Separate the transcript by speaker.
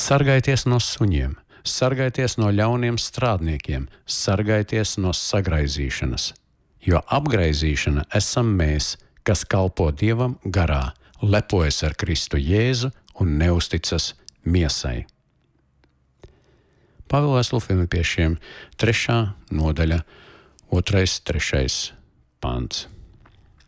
Speaker 1: Sargājieties no suņiem, sargājieties no ļauniem strādniekiem, sargājieties no sagraizīšanas. Jo apgraizīšana esam mēs, kas kalpo Dievam garā, lepojas ar Kristu Jēzu un neusticas miesai. Pāvila vēstule Filipiešiem 3. nodaļa, 2.–3. pants.